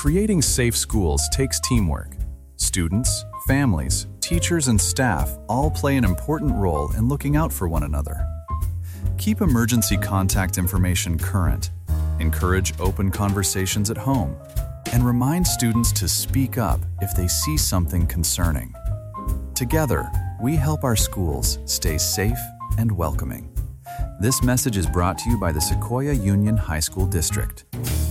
Creating safe schools takes teamwork. Students, families, teachers, and staff all play an important role in looking out for one another. Keep emergency contact information current, encourage open conversations at home, and remind students to speak up if they see something concerning. Together, we help our schools stay safe and welcoming. This message is brought to you by the Sequoia Union High School District.